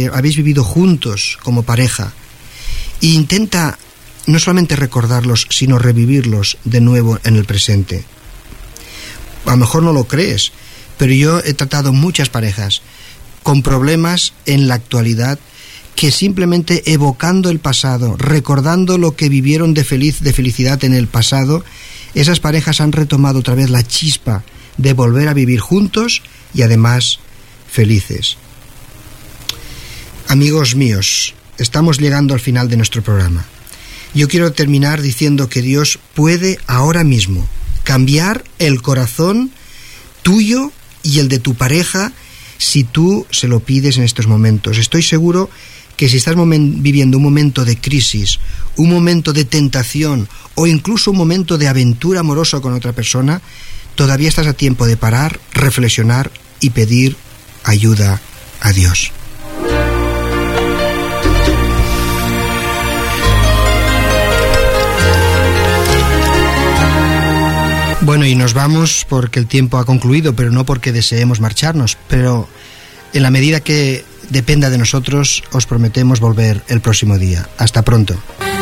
que habéis vivido juntos como pareja, e intenta no solamente recordarlos, sino revivirlos de nuevo en el presente. A lo mejor no lo crees, pero yo he tratado muchas parejas con problemas en la actualidad que simplemente evocando el pasado, recordando lo que vivieron de felicidad en el pasado, esas parejas han retomado otra vez la chispa de volver a vivir juntos y además felices. Amigos míos, estamos llegando al final de nuestro programa. Yo quiero terminar diciendo que Dios puede ahora mismo cambiar el corazón tuyo y el de tu pareja si tú se lo pides en estos momentos. Estoy seguro que si estás viviendo un momento de crisis, un momento de tentación o incluso un momento de aventura amorosa con otra persona, todavía estás a tiempo de parar, reflexionar y pedir ayuda a Dios. Bueno, y nos vamos porque el tiempo ha concluido, pero no porque deseemos marcharnos, pero en la medida que dependa de nosotros, os prometemos volver el próximo día. Hasta pronto.